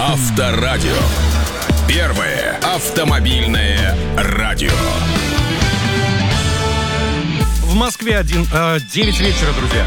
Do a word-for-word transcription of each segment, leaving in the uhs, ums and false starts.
Авторадио. Первое автомобильное радио. В Москве один, э, девять вечера, друзья.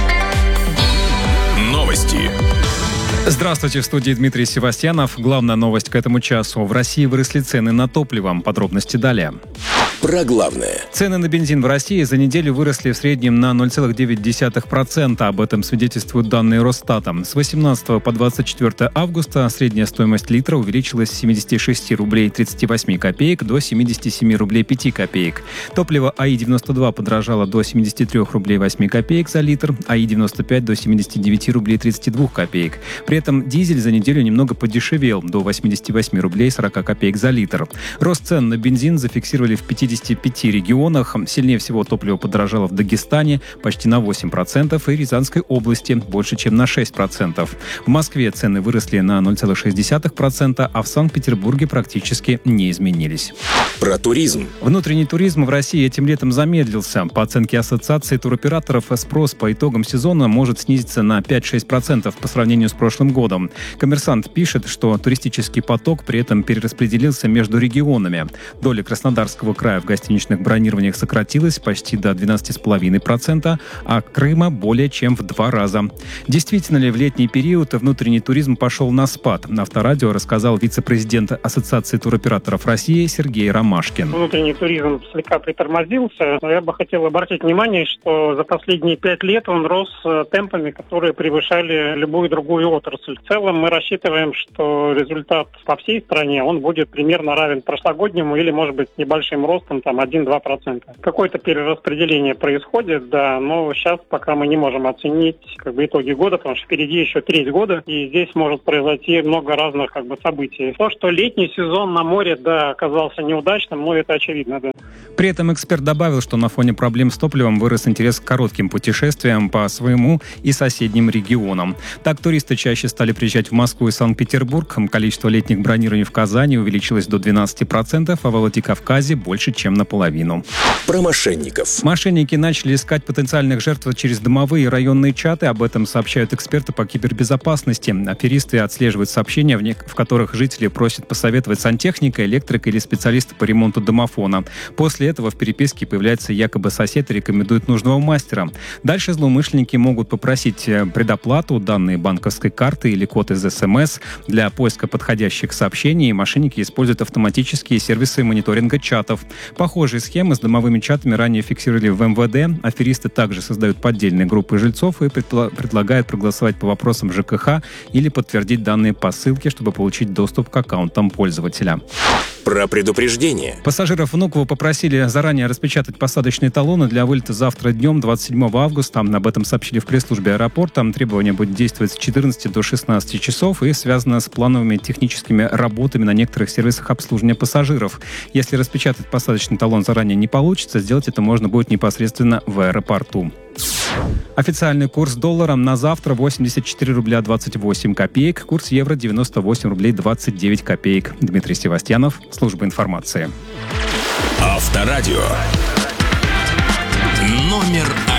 Новости. Здравствуйте, в студии Дмитрий Севастьянов. Главная новость к этому часу. В России выросли цены на топливо. Подробности далее. Про главное. Цены на бензин в России за неделю выросли в среднем на ноль целых девять десятых процента. Об этом свидетельствуют данные Росстата. С восемнадцатого по двадцать четвёртое августа средняя стоимость литра увеличилась с семидесяти шести рублей тридцати восьми копеек до семидесяти семи рублей пяти копеек. Топливо АИ девяносто два подорожало до семидесяти трёх рублей восьми копеек за литр, АИ девяносто пять до семидесяти девяти рублей тридцати двух копеек. При этом дизель за неделю немного подешевел до восьмидесяти восьми рублей сорока копеек за литр. Рост цен на бензин зафиксировали в пятидесяти пяти регионах. Сильнее всего топливо подорожало в Дагестане почти на восемь процентов и Рязанской области больше, чем на шесть процентов. В Москве цены выросли на ноль целых шесть десятых процента, а в Санкт-Петербурге практически не изменились. Про туризм. Внутренний туризм в России этим летом замедлился. По оценке Ассоциации туроператоров, спрос по итогам сезона может снизиться на пять-шесть процентов по сравнению с прошлым годом. «Коммерсант» пишет, что туристический поток при этом перераспределился между регионами. Доля Краснодарского края в гостиничных бронированиях сократилась почти до двенадцати целых пяти десятых процента, а Крыма более чем в два раза. Действительно ли в летний период внутренний туризм пошел на спад? На Авторадио рассказал вице-президент Ассоциации туроператоров России Сергей Ромашкин. Внутренний туризм слегка притормозился, но я бы хотел обратить внимание, что за последние пять лет он рос темпами, которые превышали любую другую отрасль. В целом мы рассчитываем, что результат по всей стране он будет примерно равен прошлогоднему или, может быть, небольшим ростом, там один-два процента. Какое-то перераспределение происходит, да, но сейчас пока мы не можем оценить как бы итоги года, потому что впереди еще треть года, и здесь может произойти много разных как бы событий. То, что летний сезон на море, да, оказался неудачным, ну это очевидно, да. При этом эксперт добавил, что на фоне проблем с топливом вырос интерес к коротким путешествиям по своему и соседним регионам. Так, туристы чаще стали приезжать в Москву и Санкт-Петербург. Количество летних бронирований в Казани увеличилось до двенадцати процентов, а в Владикавказе больше, чем наполовину. Про мошенников. Мошенники начали искать потенциальных жертв через домовые и районные чаты. Об этом сообщают эксперты по кибербезопасности. Аферисты отслеживают сообщения, в, не... в которых жители просят посоветовать сантехника, электрика или специалиста по ремонту домофона. После этого в переписке появляется якобы сосед и рекомендует нужного мастера. Дальше злоумышленники могут попросить предоплату, данные банковской карты или код из эс эм эс. Для поиска подходящих сообщений мошенники используют автоматические сервисы мониторинга чатов. Похожие схемы с домовыми чатами ранее фиксировали в эм вэ дэ. Аферисты также создают поддельные группы жильцов и предла- предлагают проголосовать по вопросам жэ ка ха или подтвердить данные по ссылке, чтобы получить доступ к аккаунтам пользователя. Про предупреждение. Пассажиров Внуково попросили заранее распечатать посадочные талоны для вылета завтра днем, двадцать седьмого августа. Об этом сообщили в пресс-службе аэропорта. Требование будет действовать с четырнадцати до шестнадцати часов и связано с плановыми техническими работами на некоторых сервисах обслуживания пассажиров. Если распечатать посадочный талон заранее не получится, сделать это можно будет непосредственно в аэропорту. Официальный курс доллара на завтра восемьдесят четыре рубля двадцать восемь копеек, курс евро девяносто восемь рублей двадцать девять копеек. Дмитрий Севастьянов, служба информации. Авторадио. Номер